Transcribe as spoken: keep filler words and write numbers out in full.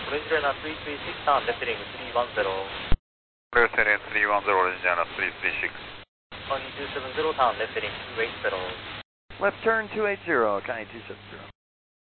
Louisiana three three six, turn left heading three one zero. Left heading three one zero, Louisiana three three six. County two seven zero, turn left heading two eight zero. Left turn two eight zero, County two seven zero.